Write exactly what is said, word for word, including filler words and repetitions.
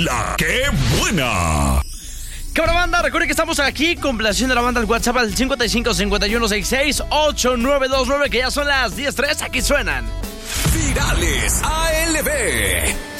La ¡Qué buena! Cámara banda, recuerden que estamos aquí complaciendo a la banda al WhatsApp al cincuenta y cinco, cincuenta y uno, sesenta y seis, ochenta y nueve veintinueve, que ya son las diez tres, aquí suenan Virales A L B.